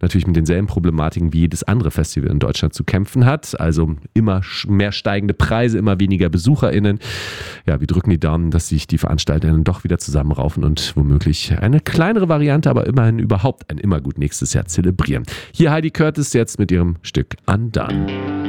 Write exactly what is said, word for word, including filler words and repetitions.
natürlich mit denselben Problematiken wie jedes andere Festival in Deutschland zu kämpfen hat. Also immer mehr steigende Preise, immer weniger BesucherInnen. Ja, wir drücken die Daumen, dass sich die VeranstalterInnen doch wieder zusammenraufen und womöglich eine kleinere Variante, aber immerhin überhaupt ein Immergut nächstes Jahr zelebrieren. Hier Heidi Curtis jetzt mit ihrem Stück Undone.